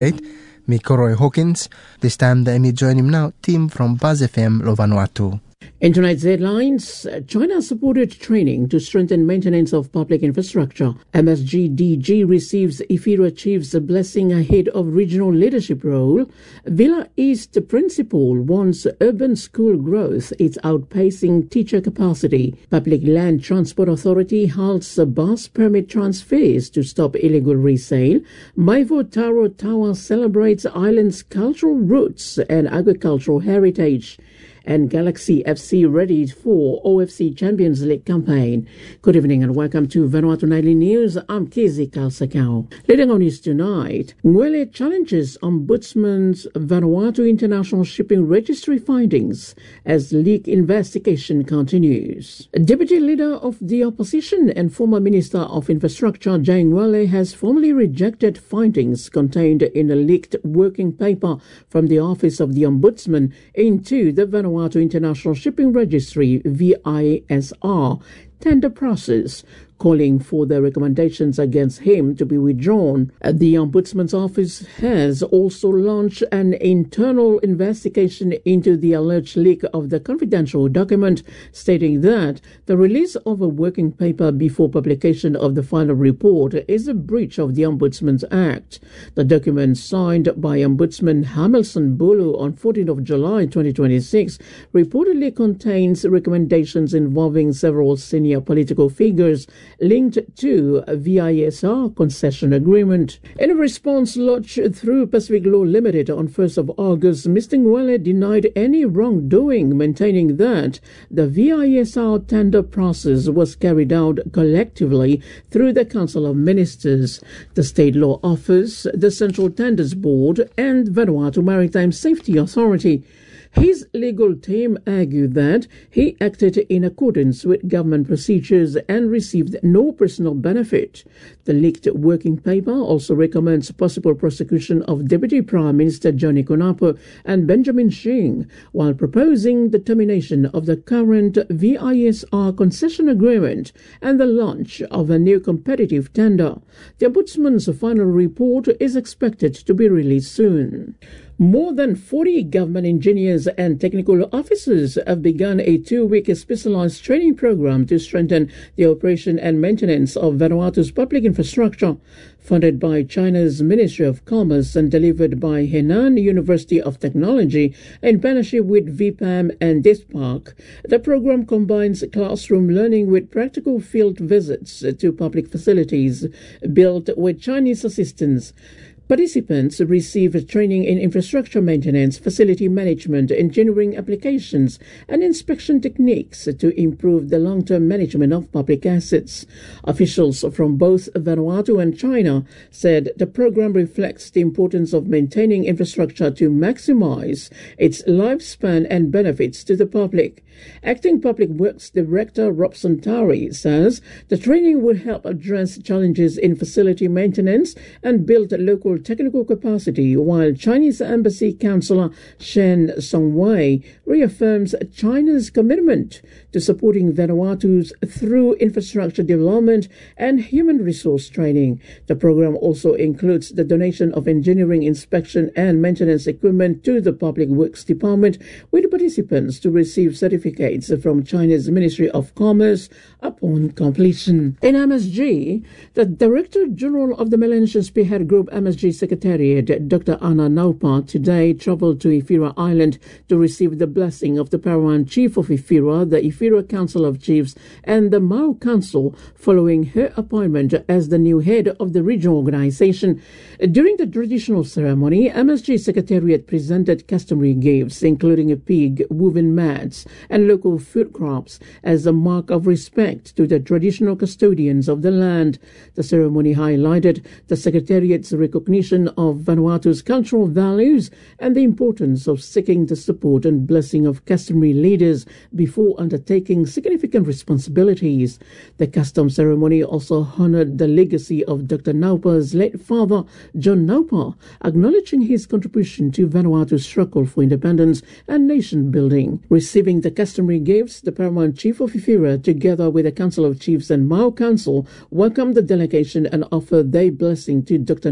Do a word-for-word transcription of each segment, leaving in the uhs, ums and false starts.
Me Roy Hawkins. This time the me join him now, team from Buzz F M Lo Vanuatu. In tonight's headlines, China supported training to strengthen maintenance of public infrastructure. M S G D G receives IFIRA chief's blessing ahead of regional leadership role. Villa East principal wants urban school growth. It's outpacing teacher capacity. Public Land Transport Authority halts bus permit transfers to stop illegal resale. Maivo Taro Tower celebrates island's cultural roots and agricultural heritage. And Galaxy F C ready for O F C Champions League campaign. Good evening and welcome to Vanuatu Nightly News. I'm Kizzy Kalsakau. Leading on news tonight, Ngwele challenges Ombudsman's Vanuatu International Shipping Registry findings as leak investigation continues. Deputy Leader of the Opposition and former Minister of Infrastructure, Jay Ngwele, has formally rejected findings contained in a leaked working paper from the Office of the Ombudsman into the Vanuatu Vanuatu International Shipping Registry V I S R tender process, calling for the recommendations against him to be withdrawn. The Ombudsman's office has also launched an internal investigation into the alleged leak of the confidential document, stating that the release of a working paper before publication of the final report is a breach of the Ombudsman's Act. The document, signed by Ombudsman Hamilton Bulu on fourteenth of July twenty twenty-six, reportedly contains recommendations involving several senior political figures linked to a V I S R concession agreement. In a response lodged through Pacific Law Limited on first of August, Mister Ngwele denied any wrongdoing, maintaining that the V I S R tender process was carried out collectively through the Council of Ministers, the State Law Office, the Central Tenders Board, and Vanuatu Maritime Safety Authority. His legal team argued that he acted in accordance with government procedures and received no personal benefit. The leaked working paper also recommends possible prosecution of Deputy Prime Minister Johnny Kunapu and Benjamin Shing, while proposing the termination of the current V I S R concession agreement and the launch of a new competitive tender. The Ombudsman's final report is expected to be released soon. More than forty government engineers and technical officers have begun a two-week specialized training program to strengthen the operation and maintenance of Vanuatu's public infrastructure. Funded by China's Ministry of Commerce and delivered by Henan University of Technology in partnership with V PAM and DISPARC, the program combines classroom learning with practical field visits to public facilities built with Chinese assistance. Participants receive training in infrastructure maintenance, facility management, engineering applications, and inspection techniques to improve the long-term management of public assets. Officials from both Vanuatu and China said the program reflects the importance of maintaining infrastructure to maximize its lifespan and benefits to the public. Acting Public Works Director Robson Tari says the training will help address challenges in facility maintenance and build local technical capacity, while Chinese Embassy Councillor Shen Songwei reaffirms China's commitment to supporting Vanuatu's through infrastructure development and human resource training. The program also includes the donation of engineering, inspection and maintenance equipment to the Public Works Department, with participants to receive certificates from China's Ministry of Commerce upon completion. In M S G, the Director General of the Melanesian Spearhead Group M S G Secretariat, Doctor Anna Naupa, today travelled to IFIRA Island to receive the blessing of the Paramount Chief of IFIRA, the IFIRA Council of Chiefs, and the Mau Council, following her appointment as the new head of the regional organisation. During the traditional ceremony, M S G Secretariat presented customary gifts, including a pig, woven mats, and local food crops, as a mark of respect to the traditional custodians of the land. The ceremony highlighted the Secretariat's recognition of Vanuatu's cultural values and the importance of seeking the support and blessing of customary leaders before undertaking significant responsibilities. The custom ceremony also honoured the legacy of Doctor Naupa's late father, John Naupa, acknowledging his contribution to Vanuatu's struggle for independence and nation building. Receiving the customary gifts, the Paramount Chief of IFIRA, together with the Council of Chiefs and Mau Council, welcomed the delegation and offered their blessing to Doctor Naupa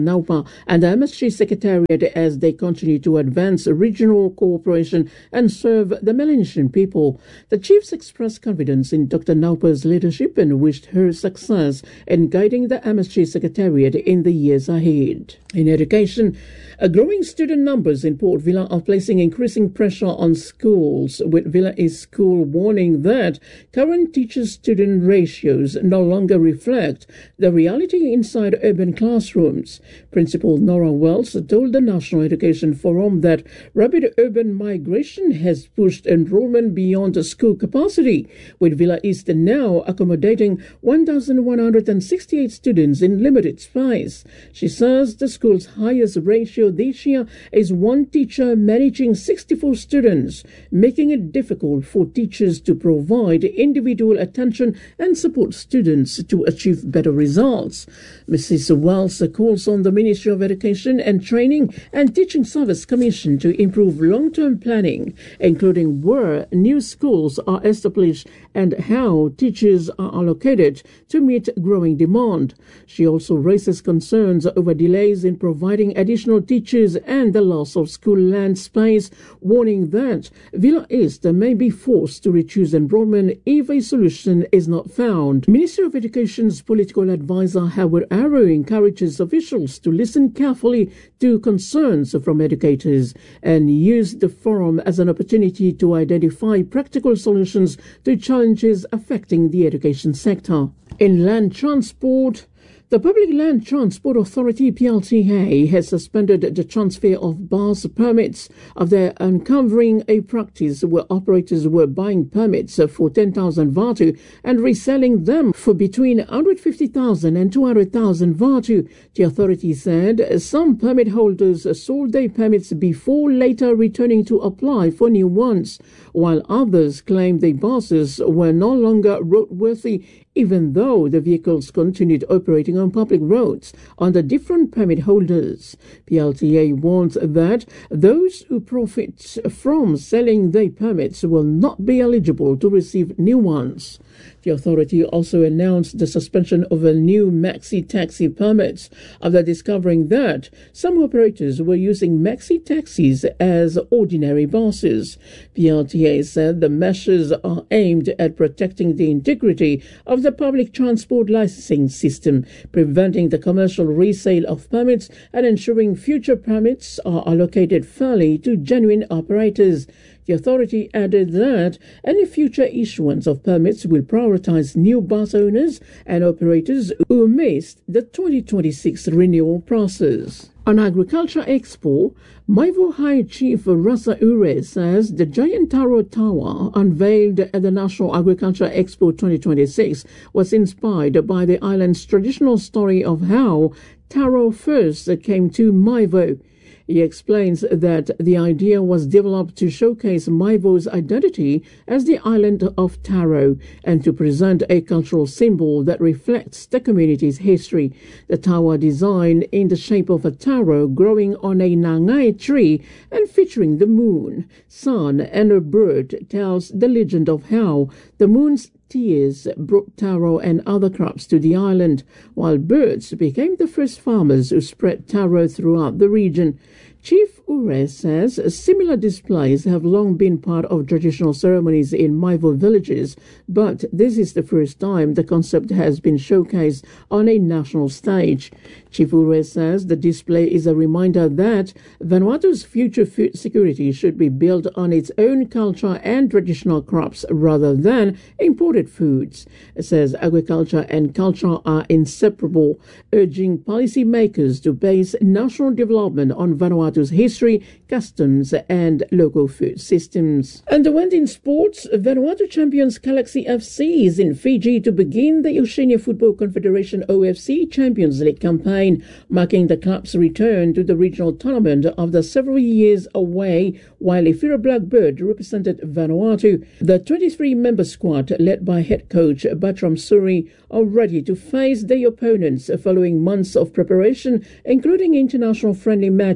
and the M S G Secretariat as they continue to advance regional cooperation and serve the Melanesian people. The chiefs expressed confidence in Doctor Naupa's leadership and wished her success in guiding the M S G Secretariat in the years ahead. In education, a growing student numbers in Port Vila are placing increasing pressure on schools, with Villa East School warning that current teacher-student ratios no longer reflect the reality inside urban classrooms. Principal Nora Wells told the National Education Forum that rapid urban migration has pushed enrollment beyond the school capacity, with Villa East now accommodating one thousand one hundred sixty-eight students in limited space. She says the school's highest ratio this year is one teacher managing sixty-four students, making it difficult for teachers to provide individual attention and support students to achieve better results. Missus Wells calls on the Ministry of Education and Training and Teaching Service Commission to improve long-term planning, including where new schools are established and how teachers are allocated to meet growing demand. She also raises concerns over delays in providing additional teachers and the loss of school land space, warning that Villa East may be forced to reduce enrollment if a solution is not found. Ministry of Education's political advisor Howard Arrow encourages officials to listen carefully to concerns from educators and use the forum as an opportunity to identify practical solutions to challenges affecting the education sector. In land transport, the Public Land Transport Authority P L T A has suspended the transfer of bus permits after uncovering a practice where operators were buying permits for ten thousand vatu and reselling them for between one hundred fifty thousand and two hundred thousand vatu. The authority said some permit holders sold their permits before later returning to apply for new ones, while others claimed their buses were no longer roadworthy even though the vehicles continued operating on public roads under different permit holders. P L T A warns that those who profit from selling their permits will not be eligible to receive new ones. The authority also announced the suspension of a new maxi taxi permits after discovering that some operators were using maxi taxis as ordinary buses. P L T A said the measures are aimed at protecting the integrity of the public transport licensing system, preventing the commercial resale of permits and ensuring future permits are allocated fairly to genuine operators. The authority added that any future issuance of permits will prioritize new bus owners and operators who missed the twenty twenty-six renewal process. On Agriculture Expo, Maivo High Chief Rasa Ure says the giant Taro Tower unveiled at the National Agriculture Expo twenty twenty-six was inspired by the island's traditional story of how taro first came to Maivo. He explains that the idea was developed to showcase Maivo's identity as the island of taro and to present a cultural symbol that reflects the community's history. The tower, designed in the shape of a taro growing on a nangai tree and featuring the moon, sun, and a bird, tells the legend of how the moon's tears brought taro and other crops to the island, while birds became the first farmers who spread taro throughout the region. Chief Ure says similar displays have long been part of traditional ceremonies in Maivo villages, but this is the first time the concept has been showcased on a national stage. Chief Ure says the display is a reminder that Vanuatu's future food security should be built on its own culture and traditional crops rather than imported foods. It says agriculture and culture are inseparable, urging policymakers to base national development on Vanuatu's history, customs, and local food systems. And the went in sports, Vanuatu champions Galaxy F C is in Fiji to begin the Oceania Football Confederation O F C Champions League campaign, marking the club's return to the regional tournament after several years away, while Ifira Blackbird represented Vanuatu. The twenty-three member squad, led by head coach Batram Suri, are ready to face their opponents following months of preparation, including international friendly matches in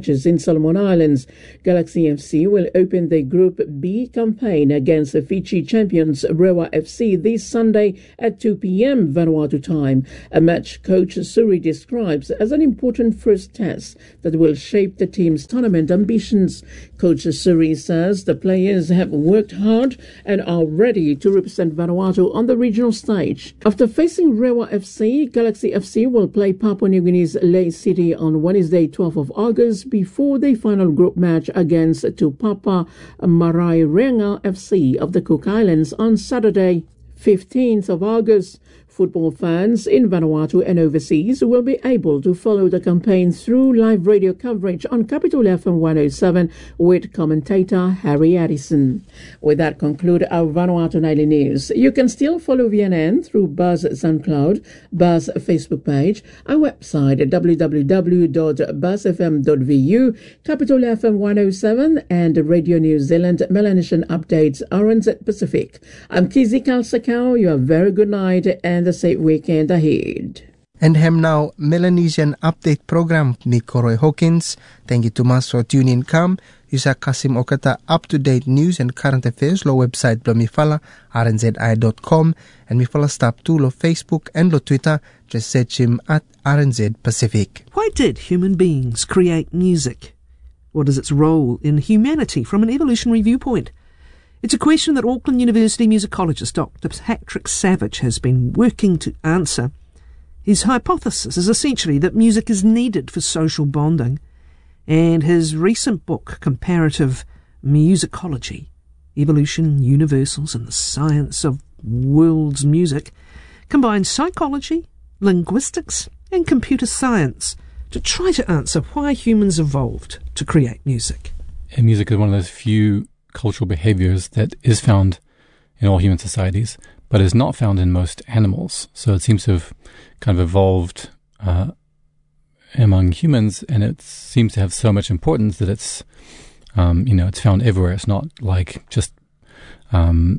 Solomon Islands. Galaxy F C will open the Group B campaign against the Fiji champions Rewa F C this Sunday at two p.m. Vanuatu time, a match Coach Suri describes as an important first test that will shape the team's tournament ambitions. Coach Suri says the players have worked hard and are ready to represent Vanuatu on the regional stage. After facing Rewa F C, Galaxy F C will play Papua New Guinea's Lae City on Wednesday, twelfth of August, before the final group match against Tupapa Marae Renga F C of the Cook Islands on Saturday, fifteenth of August. Football fans in Vanuatu and overseas will be able to follow the campaign through live radio coverage on Capital F M one oh seven with commentator Harry Addison. With that, conclude our Vanuatu Nightly News. You can still follow V N N through Buzz SoundCloud, Buzz Facebook page, our website w w w dot buzz f m dot v u, Capital F M one oh seven, and Radio New Zealand Melanesian Updates R N Z Pacific. I'm Kizzy Kalsakau. You have a very good night and a safe weekend ahead. And hem now Melanesian Update Program ni Koroy Hawkins. Thank you to mas for tuning come. Yusa Kasim Okata up-to-date news and current affairs lo website blo mifala r n z i dot com and mifala stop to lo Facebook and lo Twitter. Just search him at R N Z Pacific. Why did human beings create music? What is its role in humanity from an evolutionary viewpoint? It's a question that Auckland University musicologist Doctor Patrick Savage has been working to answer. His hypothesis is essentially that music is needed for social bonding, and his recent book, Comparative Musicology, Evolution, Universals, and the Science of World's Music, combines psychology, linguistics, and computer science to try to answer why humans evolved to create music. And music is one of those few cultural behaviors that is found in all human societies, but is not found in most animals. So it seems to have kind of evolved uh, among humans, and it seems to have so much importance that it's, um, you know, it's found everywhere. It's not like just um,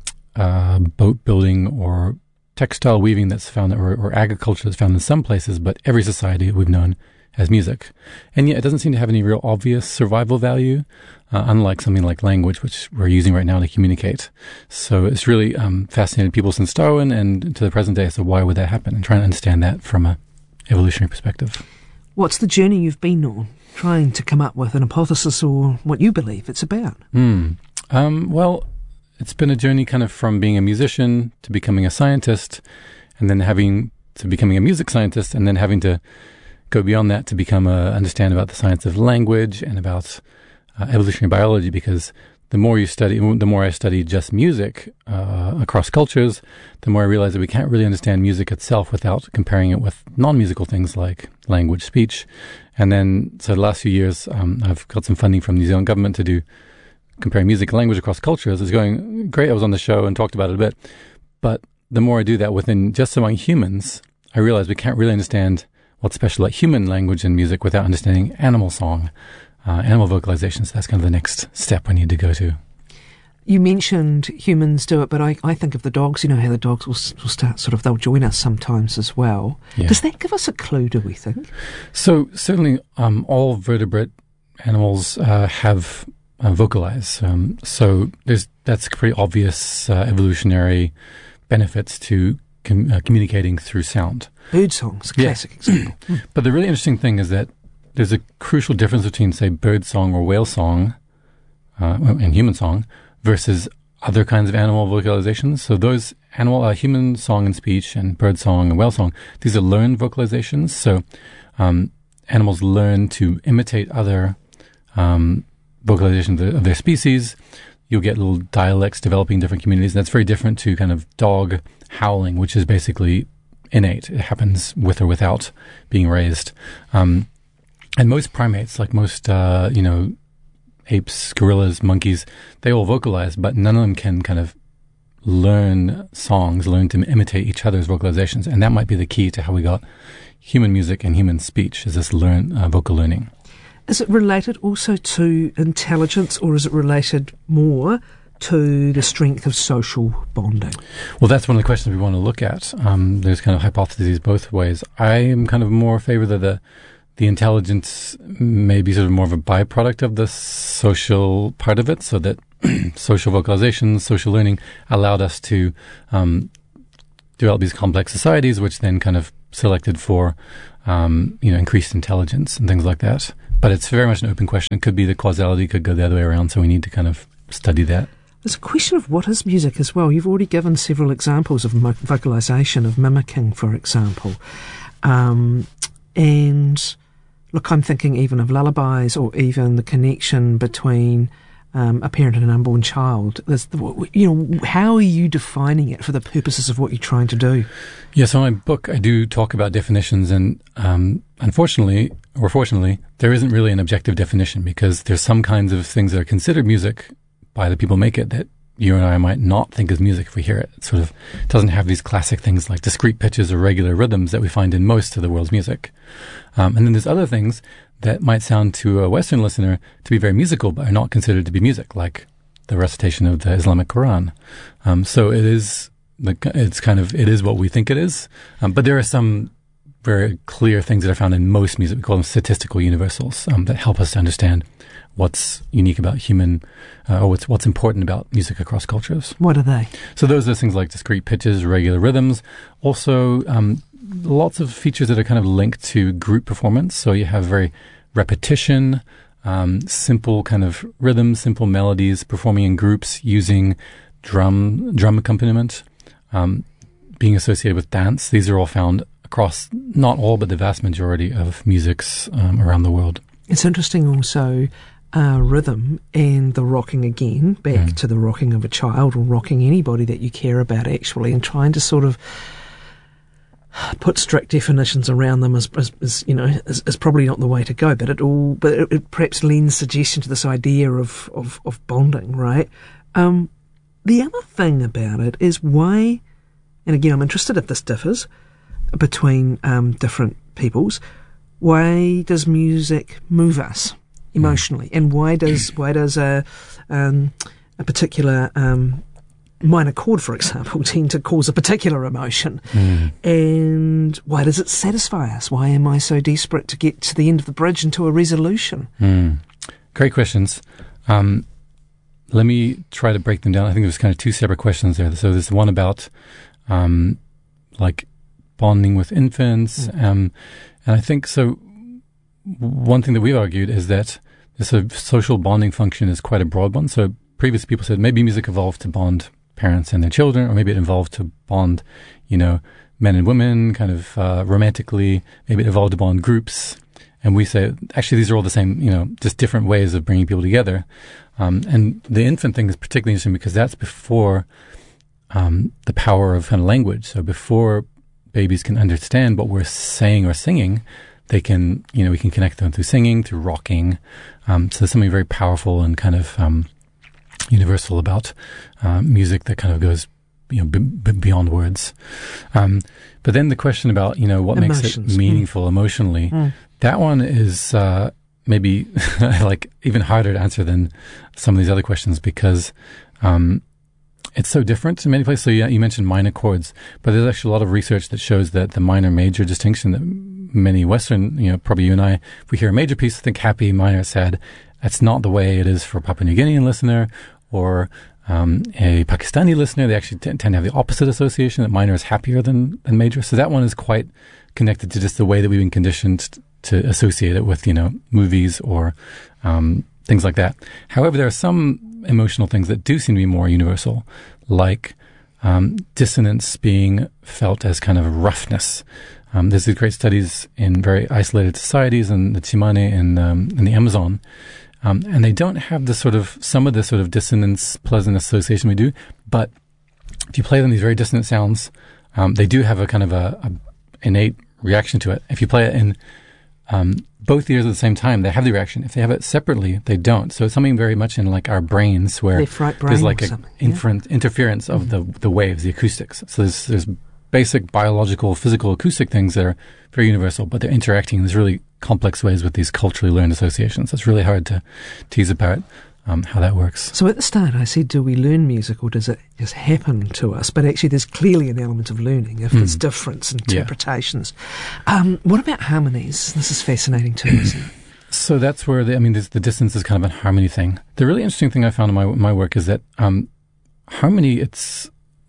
uh, boat building or textile weaving that's found, or, or agriculture that's found in some places, but every society we've known has music. And yet it doesn't seem to have any real obvious survival value, uh, unlike something like language, which we're using right now to communicate. So it's really um, fascinated people since Darwin and to the present day. So why would that happen? And trying to understand that from a evolutionary perspective. What's the journey you've been on, trying to come up with an hypothesis or what you believe it's about? Mm. Um, well, it's been a journey kind of from being a musician to becoming a scientist, and then having to becoming a music scientist, and then having to go beyond that to become a understand about the science of language and about uh, evolutionary biology, because the more you study, the more I study just music uh, across cultures, the more I realize that we can't really understand music itself without comparing it with non-musical things like language, speech. And then, so the last few years, um, I've got some funding from the New Zealand government to do comparing music and language across cultures. It's going great. I was on the show and talked about it a bit. But the more I do that within just among humans, I realize we can't really understand what's special about human language and music without understanding animal song, uh, animal vocalizations. That's kind of the next step I need to go to. You mentioned humans do it, but I, I think of the dogs. You know how the dogs will, will start sort of, they'll join us sometimes as well. Yeah. Does that give us a clue, do we think? So certainly um, all vertebrate animals uh, have uh, vocalize. Um, so there's that's pretty obvious uh, evolutionary benefits to com- uh, communicating through sound. Bird song's a classic yeah. example. But the really interesting thing is that there's a crucial difference between, say, bird song or whale song uh, and human song versus other kinds of animal vocalizations. So those animal, uh, human song and speech and bird song and whale song, these are learned vocalizations. So um, animals learn to imitate other um, vocalizations of their species. You'll get little dialects developing in different communities. And that's very different to kind of dog howling, which is basically innate. It happens with or without being raised. Um, and most primates, like most, uh, you know, apes, gorillas, monkeys, they all vocalize, but none of them can kind of learn songs, learn to imitate each other's vocalizations. And that might be the key to how we got human music and human speech, is this learn, uh, vocal learning. Is it related also to intelligence, or is it related more to the strength of social bonding? Well, that's one of the questions we want to look at. Um, there's kind of hypotheses both ways. I am kind of more in favor that the the intelligence may be sort of more of a byproduct of the social part of it, so that social vocalizations, social learning allowed us to um, develop these complex societies, which then kind of selected for um, you know increased intelligence and things like that. But it's very much an open question. It could be the causality, could go the other way around, so we need to kind of study that. There's a question of what is music as well. You've already given several examples of mo- vocalization, of mimicking, for example. Um, and look, I'm thinking even of lullabies, or even the connection between um, a parent and an unborn child. There's the, you know, how are you defining it for the purposes of what you're trying to do? Yeah, so in my book, I do talk about definitions, and um, unfortunately, or fortunately, there isn't really an objective definition, because there's some kinds of things that are considered music by the people who make it that you and I might not think is music if we hear it. It sort of doesn't have these classic things like discrete pitches or regular rhythms that we find in most of the world's music. Um, and then there's other things that might sound to a Western listener to be very musical, but are not considered to be music, like the recitation of the Islamic Quran. Um, so it is, it's kind of, it is what we think it is. Um, but there are some very clear things that are found in most music. We call them statistical universals um, that help us to understand what's unique about human, uh, or what's what's important about music across cultures. What are they? So those are things like discrete pitches, regular rhythms. Also, um, lots of features that are kind of linked to group performance. So you have very repetition, um, simple kind of rhythms, simple melodies, performing in groups using drum drum accompaniment, um, being associated with dance. These are all found across, not all, but the vast majority of musics um, around the world. It's interesting also, uh, rhythm and the rocking again, back mm. to the rocking of a child or rocking anybody that you care about actually, and trying to sort of put strict definitions around them is, is, is you know, is, is probably not the way to go, but it all, but it, it perhaps lends suggestion to this idea of, of, of bonding, right? Um, the other thing about it is why, and again, I'm interested if this differs between um, different peoples, why does music move us emotionally, and why does why does a um, a particular um, minor chord, for example, tend to cause a particular emotion, mm. and why does it satisfy us? Why am I so desperate to get to the end of the bridge and to a resolution? Mm. Great questions. Um, let me try to break them down. I think there's kind of two separate questions there. So there's the one about um, like bonding with infants, mm. um, and I think so. One thing that we've argued is that this sort of social bonding function is quite a broad one. So previous people said maybe music evolved to bond parents and their children, or maybe it evolved to bond, you know, men and women kind of uh, romantically. Maybe it evolved to bond groups. And we say, actually, these are all the same, you know, just different ways of bringing people together. Um, and the infant thing is particularly interesting because that's before um, the power of kind of language. So before babies can understand what we're saying or singing, they can, you know, we can connect them through singing, through rocking. Um, so there's something very powerful and kind of um, universal about uh, music that kind of goes, you know, b- b- beyond words. Um, but then the question about, you know, what Emotions. makes it meaningful mm. emotionally, mm. that one is uh, maybe like even harder to answer than some of these other questions because um, it's so different in many places. So yeah, you mentioned minor chords, but there's actually a lot of research that shows that the minor-major distinction that many Western, you know, probably you and I, if we hear a major piece, think happy, minor, sad. That's not the way it is for a Papua New Guinean listener or um, a Pakistani listener. They actually t- tend to have the opposite association, that minor is happier than, than major. So that one is quite connected to just the way that we've been conditioned t- to associate it with, you know, movies or um, things like that. However, there are some emotional things that do seem to be more universal, like um, dissonance being felt as kind of roughness. Um, there's these great studies in very isolated societies in the Tsimane in, um, in the Amazon, um, and they don't have the sort of, some of the sort of dissonance, pleasant association we do, but if you play them these very dissonant sounds, um, they do have a kind of a, a innate reaction to it. If you play it in um, both ears at the same time, they have the reaction. If they have it separately, they don't. So it's something very much in like our brains where right brain there's like an yeah. infer- interference of mm-hmm. the the waves, the acoustics. So there's there's basic biological, physical, acoustic things that are very universal, but they're interacting in these really complex ways with these culturally learned associations. It's really hard to tease apart. um, how that works. So at the start I said, do we learn music or does it just happen to us? But actually there's clearly an element of learning if mm. there's difference in interpretations. Yeah. Um, what about harmonies? This is fascinating too, isn't it? So that's where, the, I mean, this, the distance is kind of a harmony thing. The really interesting thing I found in my my work is that um, harmony, it's,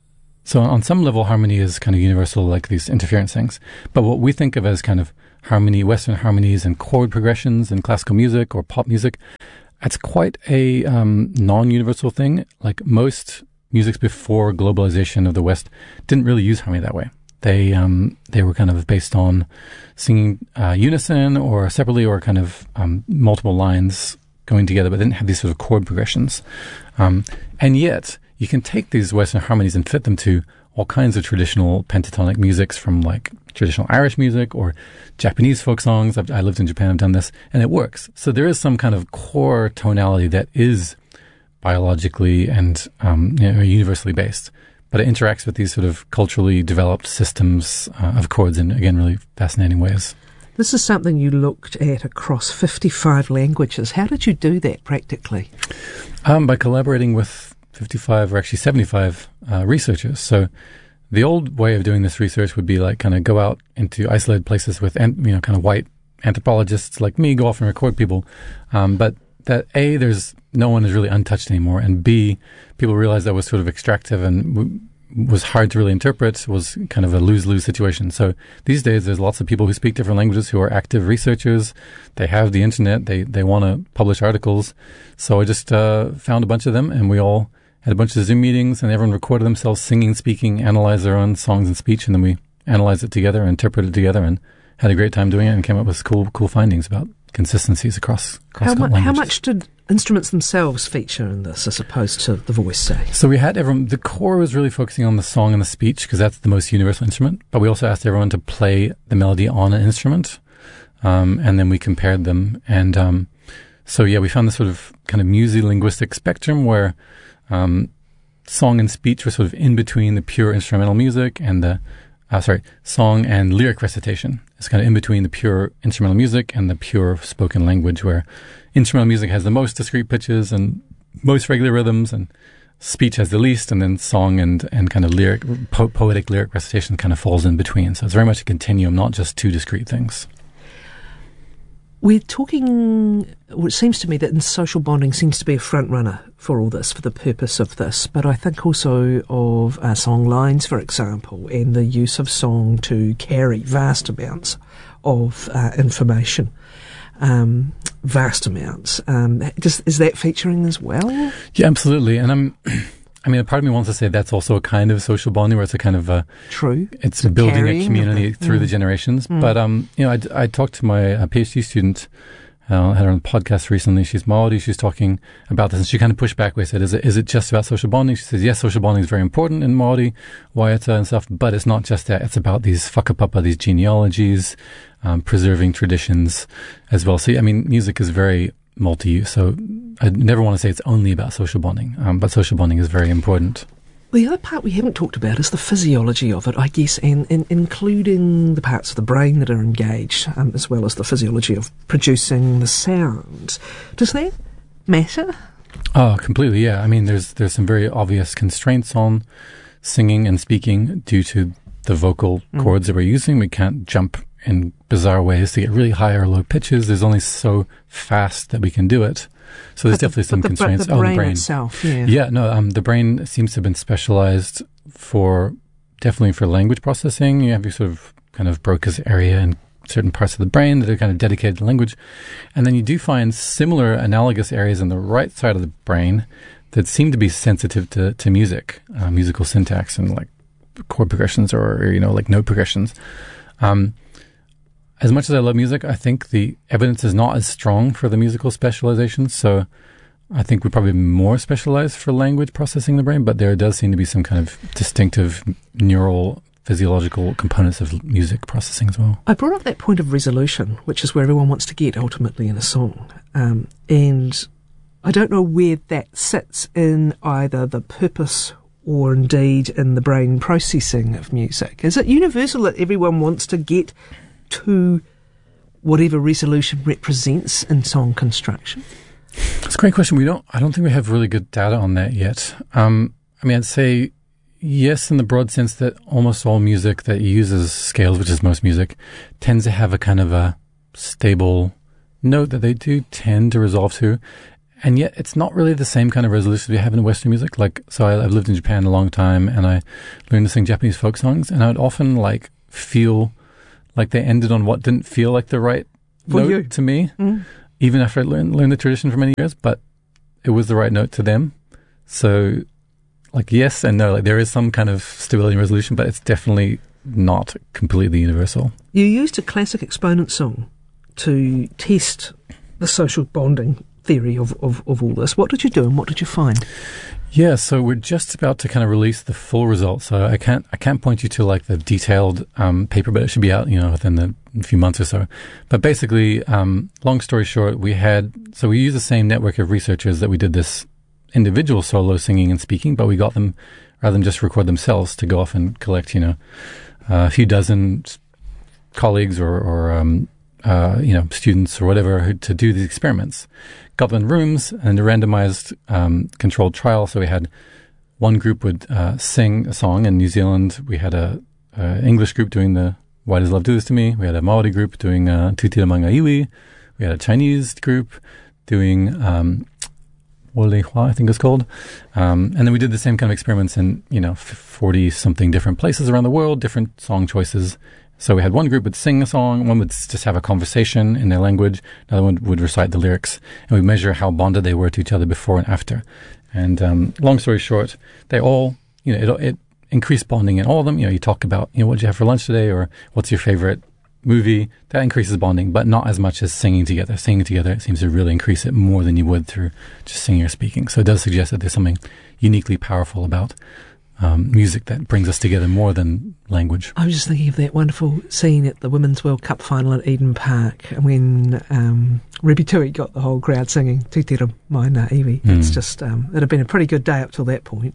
so on some level harmony is kind of universal, like these interference things. But what we think of as kind of harmony, Western harmonies and chord progressions in classical music or pop music, it's quite a um, non-universal thing. Like most musics before globalization of the West didn't really use harmony that way. They um, they were kind of based on singing uh, unison or separately or kind of um, multiple lines going together, but didn't have these sort of chord progressions. Um, and yet, you can take these Western harmonies and fit them to all kinds of traditional pentatonic musics from like traditional Irish music or Japanese folk songs. I've, I lived in Japan, I've done this, and it works. So there is some kind of core tonality that is biologically and um, you know, universally based, but it interacts with these sort of culturally developed systems uh, of chords in, again, really fascinating ways. This is something you looked at across fifty-five languages. How did you do that practically? Um, by collaborating with fifty-five or actually seventy-five uh, researchers. So the old way of doing this research would be like kind of go out into isolated places with, you know, kind of white anthropologists like me, go off and record people. Um, but that A, there's no one is really untouched anymore, and B, people realized that was sort of extractive and w- was hard to really interpret, was kind of a lose-lose situation. So these days there's lots of people who speak different languages who are active researchers. They have the internet. They, they want to publish articles. So I just uh, found a bunch of them, and we all had a bunch of Zoom meetings, and everyone recorded themselves singing, speaking, analyzed their own songs and speech, and then we analyzed it together, interpreted it together, and had a great time doing it, and came up with cool cool findings about consistencies across, across how, mu- languages. How much did instruments themselves feature in this as opposed to the voice, say? So we had everyone, the core was really focusing on the song and the speech because that's the most universal instrument, but we also asked everyone to play the melody on an instrument, um, and then we compared them. And um, so, yeah, we found this sort of kind of music-linguistic spectrum where um, song and speech were sort of in between the pure instrumental music and the Uh, sorry, song and lyric recitation. It's kind of in between the pure instrumental music and the pure spoken language, where instrumental music has the most discrete pitches and most regular rhythms, and speech has the least, and then song and, and kind of lyric, po- poetic lyric recitation kind of falls in between. So it's very much a continuum, not just two discrete things. We're talking, well, it seems to me that social bonding seems to be a front runner for all this, for the purpose of this, but I think also of uh, song lines, for example, and the use of song to carry vast amounts of uh, information, um, vast amounts. Um, does, is that featuring as well? Yeah, absolutely. And I'm... I mean, a part of me wants to say that's also a kind of social bonding where it's a kind of a... True. It's the building a community the, through mm. the generations. Mm. But, um, you know, I, I talked to my uh, PhD student, uh, I had her on the podcast recently. She's Māori. She's talking about this. And she kind of pushed back. We said, is it, is it just about social bonding? She says, yes, social bonding is very important in Māori, Waiata and stuff, but it's not just that. It's about these whakapapa, these genealogies, um, preserving traditions as well. So, I mean, music is very multi-use. So I never want to say it's only about social bonding, um, but social bonding is very important. The other part we haven't talked about is the physiology of it, I guess, and, and including the parts of the brain that are engaged, um, as well as the physiology of producing the sounds. Does that matter? Oh, completely, yeah. I mean, there's there's some very obvious constraints on singing and speaking due to the vocal mm. cords that we're using. We can't jump in bizarre ways to get really high or low pitches. There's only so fast that we can do it. So there's but definitely the, some the, constraints. The oh, brain the brain itself, yeah. Yeah, no, um, the brain seems to have been specialized for, definitely for language processing. You have your sort of kind of Broca's area in certain parts of the brain that are kind of dedicated to language. And then you do find similar analogous areas in the right side of the brain that seem to be sensitive to, to music, uh, musical syntax and like chord progressions or, or, you know, like note progressions. Um, As much as I love music, I think the evidence is not as strong for the musical specializations. So I think we're probably more specialized for language processing in the brain, but there does seem to be some kind of distinctive neural physiological components of music processing as well. I brought up that point of resolution, which is where everyone wants to get ultimately in a song. Um, and I don't know where that sits in either the purpose or indeed in the brain processing of music. Is it universal that everyone wants to get to whatever resolution represents in song construction? It's It's a great question. We don't. I don't think we have really good data on that yet. Um, I mean, I'd say yes, in the broad sense that almost all music that uses scales, which is most music, tends to have a kind of a stable note that they do tend to resolve to. And yet it's not really the same kind of resolution we have in Western music. Like, so I, I've lived in Japan a long time, and I learned to sing Japanese folk songs, and I would often like feel like they ended on what didn't feel like the right For note you. to me, Mm. even after I learned, learned the tradition for many years, but it was the right note to them. So like yes and no, like there is some kind of stability and resolution, but it's definitely not completely universal. You used a classic exponent song to test the social bonding theory of, of, of all this. What did you do and what did you find? Yeah, so we're just about to kind of release the full results. So I can't I can't point you to like the detailed um, paper, but it should be out, you know, within the few months or so. But basically, um, long story short, we had so we used the same network of researchers that we did this individual solo singing and speaking, but we got them rather than just record themselves to go off and collect, you know, uh, a few dozen colleagues or, or um, uh, you know, students or whatever who, to do these experiments. Got them in rooms and a randomized um, controlled trial. So we had one group would uh, sing a song. In New Zealand, we had a, a English group doing the Why Does Love Do This to Me? We had a Maori group doing uh, Tutira Manga Iwi. We had a Chinese group doing um, Wole Hua, I think it's called. Um, and then we did the same kind of experiments in, you know, forty-something different places around the world, different song choices. So we had one group would sing a song, one would just have a conversation in their language, another one would recite the lyrics, and we measure how bonded they were to each other before and after. And um, long story short, they all, you know, it, it increased bonding in all of them. You know, you talk about, you know, what did you have for lunch today, or what's your favorite movie? That increases bonding, but not as much as singing together. Singing together, it seems to really increase it more than you would through just singing or speaking. So it does suggest that there's something uniquely powerful about Um, music that brings us together more than language. I was just thinking of that wonderful scene at the Women's World Cup final at Eden Park when um, Ruby Tui got the whole crowd singing Tutira Maina Iwi. Mm. It's just, um, it had been a pretty good day up till that point.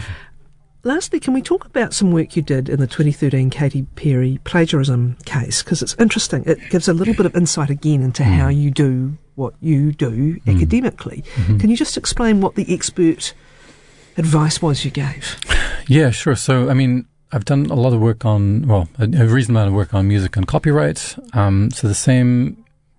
Lastly, can we talk about some work you did in the twenty thirteen Katy Perry plagiarism case? Because it's interesting. It gives a little bit of insight again into mm. how you do what you do mm. academically. Mm-hmm. Can you just explain what the expert advice was you gave? Yeah, sure. So, I mean, I've done a lot of work on, well, a, a reasonable amount of work on music and copyright. Um, so the same,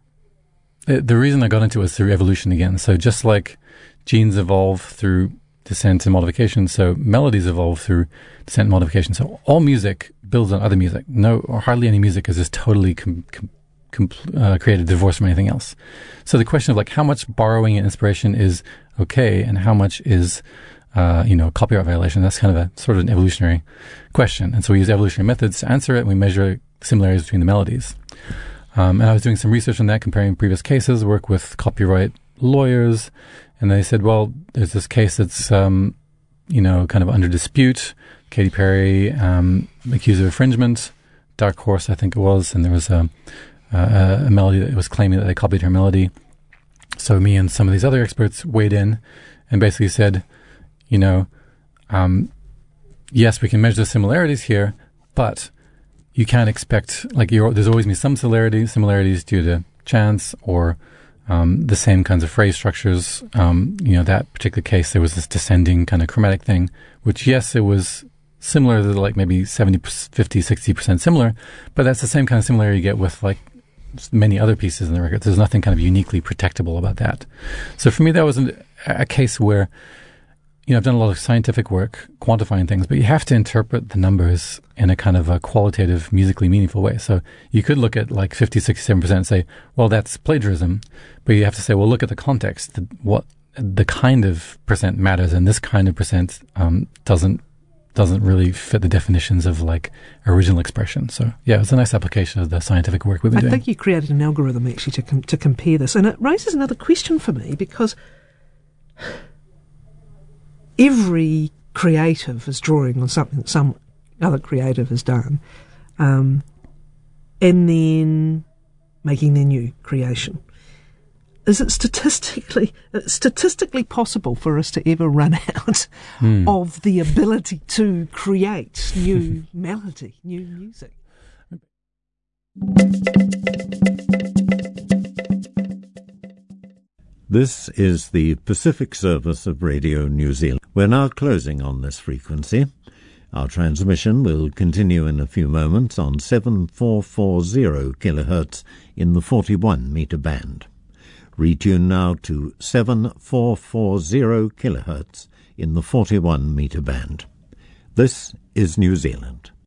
the, the reason I got into it was through evolution again. So just like genes evolve through descent and modification, so melodies evolve through descent and modification. So all music builds on other music. No, or hardly any music is just totally com- com- com- uh, created divorced from anything else. So the question of like how much borrowing and inspiration is okay and how much is Uh, you know, copyright violation, that's kind of a sort of an evolutionary question. And so we use evolutionary methods to answer it, and we measure similarities between the melodies. Um, and I was doing some research on that, comparing previous cases, work with copyright lawyers, and they said, well, there's this case that's, um, you know, kind of under dispute. Katy Perry um, accused of infringement, Dark Horse, I think it was, and there was a, a, a melody that was claiming that they copied her melody. So me and some of these other experts weighed in and basically said, you know, um, yes, we can measure the similarities here, but you can't expect, like, you're, there's always been some similarities, similarities due to chance or um, the same kinds of phrase structures. Um, you know, that particular case, there was this descending kind of chromatic thing, which, yes, it was similar to like maybe seventy, fifty, sixty percent similar, but that's the same kind of similarity you get with like many other pieces in the record. There's nothing kind of uniquely protectable about that. So for me, that was an, a case where, you know, I've done a lot of scientific work quantifying things, but you have to interpret the numbers in a kind of a qualitative, musically meaningful way. So you could look at like fifty, sixty-seven percent and say, well, that's plagiarism. But you have to say, well, look at the context. The, what the kind of percent matters, and this kind of percent um, doesn't doesn't really fit the definitions of like original expression. So yeah, it's a nice application of the scientific work we've been I doing. think you created an algorithm actually to com- to compare this, and it raises another question for me because every creative is drawing on something that some other creative has done, um, and then making their new creation. Is it statistically statistically possible for us to ever run out mm. of the ability to create new melody, new music? This is the Pacific service of Radio New Zealand. We're now closing on this frequency. Our transmission will continue in a few moments on seven four four zero kilohertz in the forty-one meter band. Retune now to seven four four zero kilohertz in the forty-one meter band. This is New Zealand.